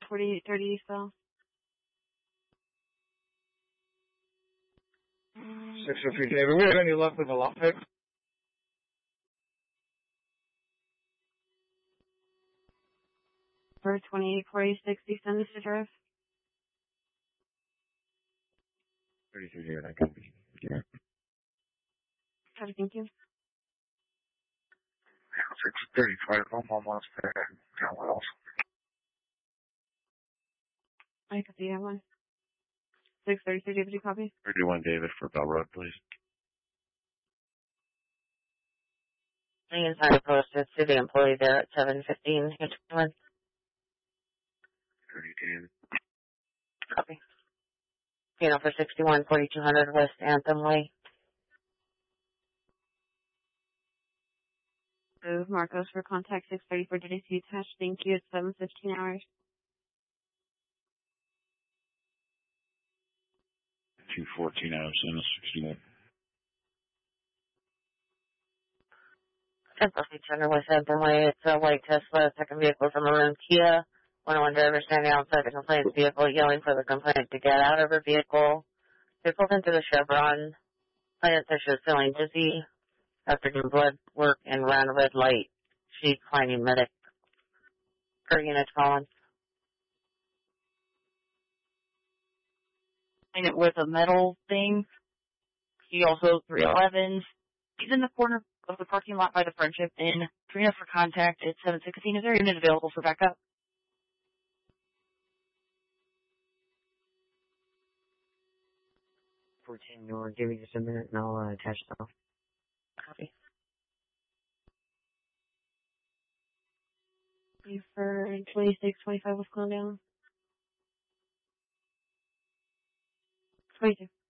4830 South. 603 David, we have any luck with the lockpick? For 2840 East Mr. Drive. 33 David, I can be here. Try to thank you. 635, I'm almost there. Yeah, what else? I can see that one. 633 David, you copy? 31 David for Bell Road, please. The inside posted city employee there at 7:15. 30 David. Copy. For 61 4200 West Anthem Way. Move Marcos for contact 634 DDC attached. Thank you. It's 7:15 hours. 214 out of 761. 10:200 West Anthem Way. It's a white Tesla, second vehicle from a maroon Kia. 101 driver standing outside the complainant's vehicle yelling for the complainant to get out of her vehicle. They pulled into the Chevron. Complainant said she was feeling dizzy after doing blood work and ran a red light. She declining medic. Per unit Collins. And it with a metal thing. He also 311s. He's in the corner of the parking lot by the Friendship Inn. Trina for contact at 716. Is there a unit available for backup? 14 North. Give me just a minute and I'll attach stuff. Copy. You for 2625 West Glendale. 22.